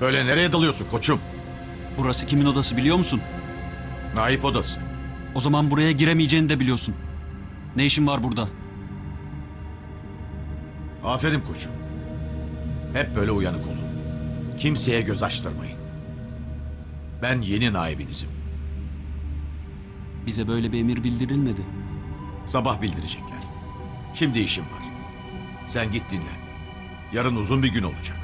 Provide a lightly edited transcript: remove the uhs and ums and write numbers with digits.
Böyle nereye dalıyorsun koçum? Burası kimin odası biliyor musun? Naip odası. O zaman buraya giremeyeceğini de biliyorsun. Ne işin var burada? Aferin koçum. Hep böyle uyanık olun. Kimseye göz açtırmayın. Ben yeni naibinizim. Bize böyle bir emir bildirilmedi. Sabah bildirecekler. Şimdi işim var. Sen git dinlen. Yarın uzun bir gün olacak.